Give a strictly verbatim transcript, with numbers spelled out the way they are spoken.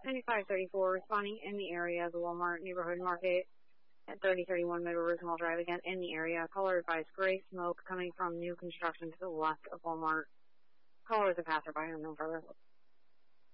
ninety-five thirty-four, responding in the area of the Walmart Neighborhood Market at thirty thirty-one Middle Roosevelt Drive, again in the area. Caller advised gray smoke coming from new construction to the left of Walmart. Caller is a passerby, unknown further.